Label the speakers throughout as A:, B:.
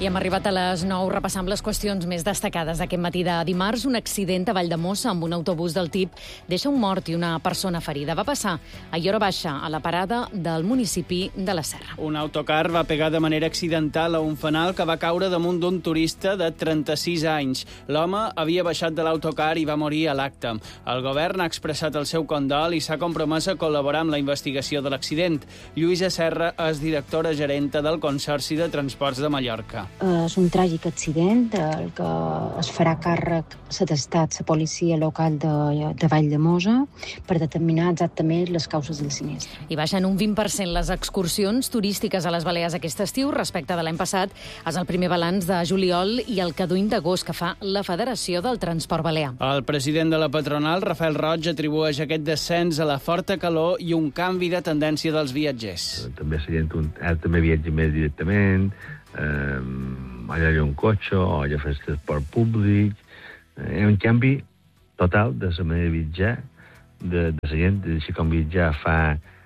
A: I hem arribat a les 9 repassant les qüestions més destacades d'aquest matí de dimarts. Un accident a Valldemossa amb un autobús del tip deixa un mort i una persona ferida. Va passar a Llora Baixa, a la parada del municipi de la Serra.
B: Un autocar va pegar de manera accidental a un fanal que va caure damunt d'un turista de 36 anys. L'home havia baixat de l'autocar i va morir a l'acte. El govern ha expressat el seu condol i s'ha compromès a col·laborar amb la investigació de l'accident. Lluïsa Serra és directora gerenta del Consorci de Transports de Mallorca.
C: És un tràgic accident del que es farà càrrec la policia local de Valldemossa per determinar exactament les causes del sinistre.
A: I baixen un 20% les excursions turístiques a les Balears aquest estiu respecte de l'any passat. És el primer balanç de juliol i el caduïn d'agost que fa la Federació del Transport Balear.
B: El president de la patronal, Rafael Roig, atribueix aquest descens a la forta calor i un canvi de tendència dels viatgers.
D: També la gent també viatja més directament, allà hi ha un cotxe, o allà fes transport públic. Hi ha un canvi total de la manera de viatjar, de la gent, així com viatjar fa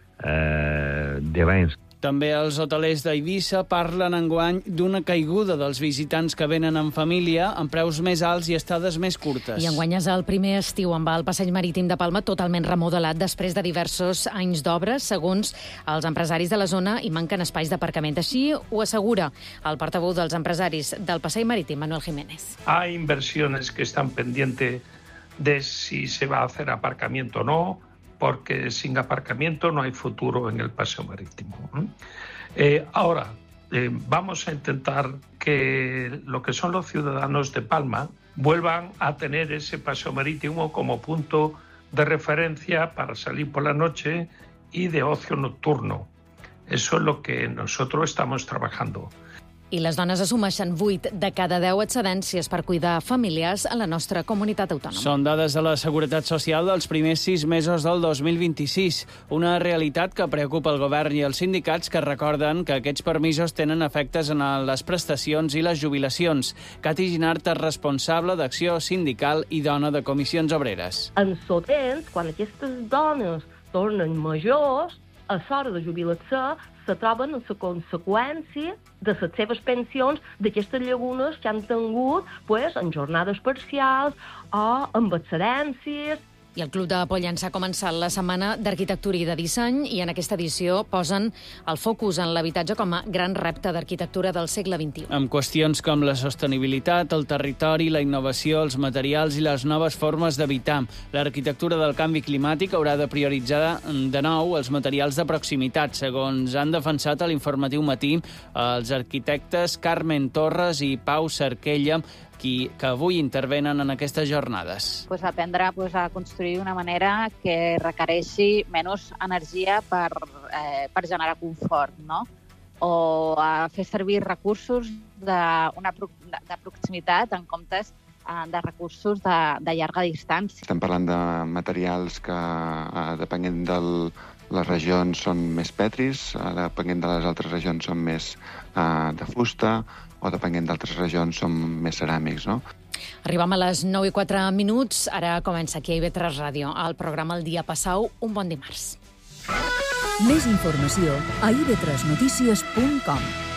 D: 10 anys.
B: També els hotelers d'Eivissa parlen enguany d'una caiguda dels visitants que venen en família amb preus més alts i estades més curtes.
A: I enguany és el primer estiu on va el passeig marítim de Palma totalment remodelat després de diversos anys d'obres. Segons els empresaris de la zona, hi manquen espais d'aparcament. Així ho assegura el portaveu dels empresaris del passeig marítim, Manuel Jiménez.
E: Hay inversiones que están pendientes de si se va a hacer aparcamiento o no, porque sin aparcamiento no hay futuro en el paseo marítimo. Ahora, vamos a intentar que lo que son los ciudadanos de Palma vuelvan a tener ese paseo marítimo como punto de referencia para salir por la noche y de ocio nocturno. Eso es lo que nosotros estamos trabajando.
A: I les dones assumeixen 8 de cada 10 excedències per cuidar familiars a la nostra comunitat autònoma.
B: Són dades de la Seguretat Social dels primers 6 mesos del 2026, una realitat que preocupa el govern i els sindicats que recorden que aquests permisos tenen efectes en les prestacions i les jubilacions. Cati Ginart és responsable d'Acció Sindical i dona de Comissions Obreres.
F: En el temps, quan aquestes dones tornen majors, a l'hora de jubilar-se, se troben en la conseqüència de les seves pensions d'aquestes llagunes que han tingut en jornades parcials o amb excedències.
A: I el Club de Pollença ha començat la setmana d'arquitectura i de disseny i en aquesta edició posen el focus en l'habitatge com a gran repte d'arquitectura del segle XXI.
B: Amb qüestions com la sostenibilitat, el territori, la innovació, els materials i les noves formes d'habitar. L'arquitectura del canvi climàtic haurà de prioritzar de nou els materials de proximitat, segons han defensat a l'informatiu Matí els arquitectes Carmen Torres i Pau Cerquella, que avui intervenen en aquestes jornades.
G: Aprendre a construir d'una manera que requereixi menys energia per generar confort, no? O a fer servir recursos de proximitat en comptes de recursos de llarga distància.
H: Estem parlant de materials que, depenent de les regions, són més petris, depenent de les altres regions són més de fusta, o depenent d'altres regions són més ceràmics, no?
A: Arribem a les 9:04. Ara comença aquí a IB3 Ràdio, el programa El Dia Passau. Un bon dimarts.
I: Més informació a ib3notícies.com.